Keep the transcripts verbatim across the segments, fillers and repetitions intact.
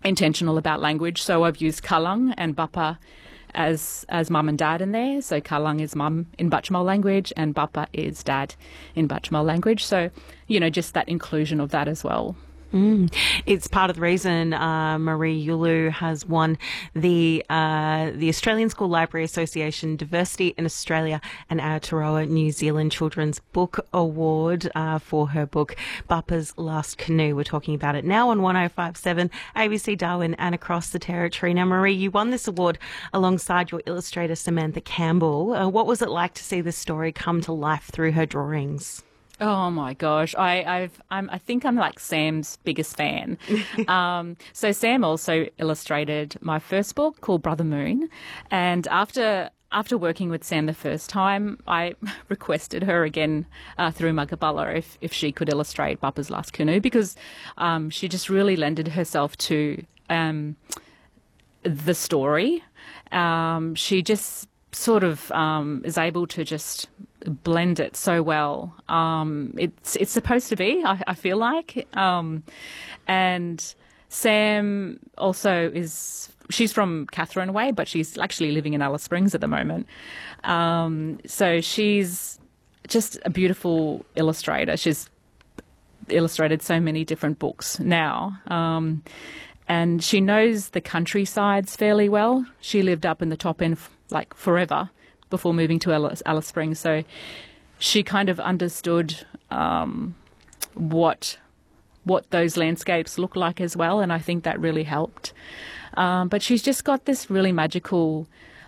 intentional about language. So I've used Kalang and Bapa as as mum and dad in there. So Kalang is mum in Butchamal language and Bapa is dad in Butchamal language. So, you know, just that inclusion of that as well. Mm. It's part of the reason uh, Marie Yulu has won the uh, the Australian School Library Association Diversity in Australia and Aotearoa New Zealand Children's Book Award uh, for her book Bapa's Last Canoe. We're talking about it now on one oh five point seven A B C Darwin and across the territory. Now, Marie, you won this award alongside your illustrator Samantha Campbell. Uh, what was it like to see this story come to life through her drawings? Oh my gosh, I I've I'm I think I'm like Sam's biggest fan. um, so Sam also illustrated my first book called Brother Moon, and after after working with Sam the first time, I requested her again uh, through Mugaballa if if she could illustrate Bapa's Last Canoe, because um, she just really lended herself to um, the story. Um, she just sort of um, is able to just blend it so well. Um, it's it's supposed to be, I, I feel like. Um, and Sam also is, she's from Catherine Way, but she's actually living in Alice Springs at the moment. Um, so she's just a beautiful illustrator. She's illustrated so many different books now. Um, and she knows the countrysides fairly well. She lived up in the top end like forever before moving to Alice, Alice Springs. So she kind of understood um, what what those landscapes look like as well, and I think that really helped. Um, but she's just got this really magical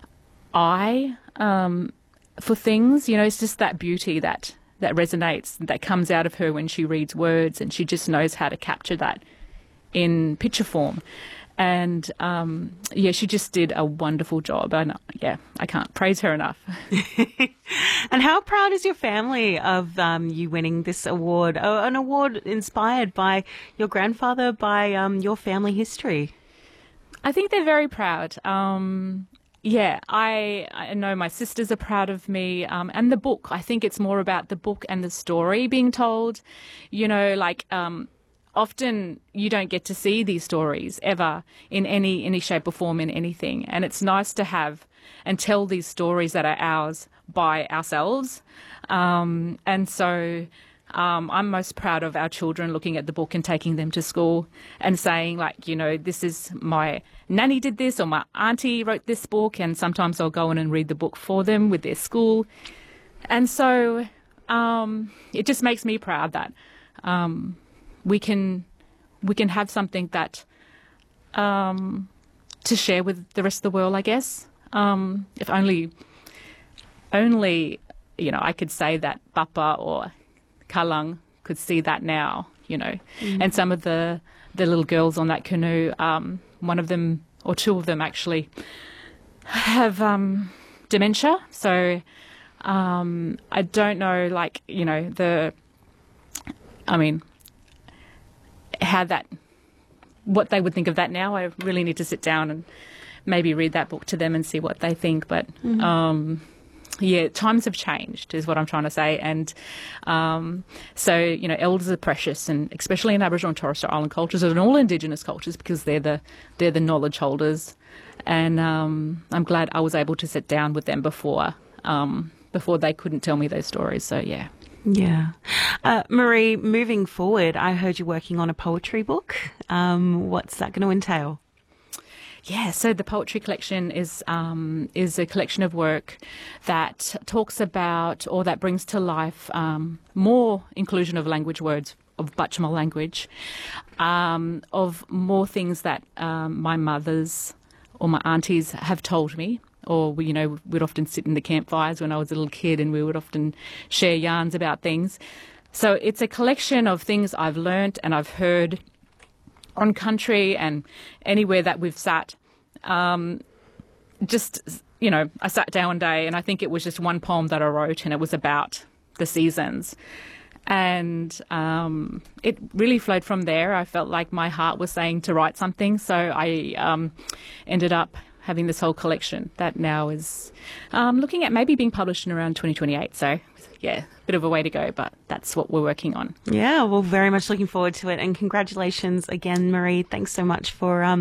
eye um, for things. You know, it's just that beauty that, that resonates, that comes out of her when she reads words, and she just knows how to capture that in picture form. And, um, yeah, she just did a wonderful job. And, yeah, I can't praise her enough. And how proud is your family of um, you winning this award, uh, an award inspired by your grandfather, by um, your family history? I think they're very proud. Um, yeah, I, I know my sisters are proud of me. Um, and the book, I think it's more about the book and the story being told. You know, like... Um, often you don't get to see these stories ever in any any shape or form in anything, and it's nice to have and tell these stories that are ours by ourselves. Um, and so um, I'm most proud of our children looking at the book and taking them to school and saying, like, you know, this is my nanny did this, or my auntie wrote this book, and sometimes I'll go in and read the book for them with their school. And so um, it just makes me proud that um, we can we can have something that um, to share with the rest of the world, I guess. Um, if only, only, you know, I could say that Bapa or Kalang could see that now, you know. Mm. And some of the, the little girls on that canoe, um, one of them, or two of them actually, have um, dementia. So um, I don't know, like, you know, the, I mean... how that, what they would think of that now. I really need to sit down and maybe read that book to them and see what they think. But mm-hmm. um, yeah, times have changed is what I'm trying to say. And um, so, you know, elders are precious, and especially in Aboriginal and Torres Strait Island cultures and all Indigenous cultures, because they're the they're the knowledge holders. And um, I'm glad I was able to sit down with them before um, before they couldn't tell me those stories. So yeah. Yeah. Uh, Marie, moving forward, I heard you're working on a poetry book. Um, what's that going to entail? Yeah, so the poetry collection is um, is a collection of work that talks about, or that brings to life, um, more inclusion of language words, of Butchamal language, um, of more things that um, my mothers or my aunties have told me. Or, you know, we'd often sit in the campfires when I was a little kid, and we would often share yarns about things. So it's a collection of things I've learnt and I've heard on country and anywhere that we've sat. Um, just, you know, I sat down one day and I think it was just one poem that I wrote, and it was about the seasons. And um, it really flowed from there. I felt like my heart was saying to write something. So I um, ended up having this whole collection that now is um, looking at maybe being published in around twenty twenty-eight. So, yeah, a bit of a way to go, but that's what we're working on. Yeah, well, very much looking forward to it. And congratulations again, Marie. Thanks so much for um,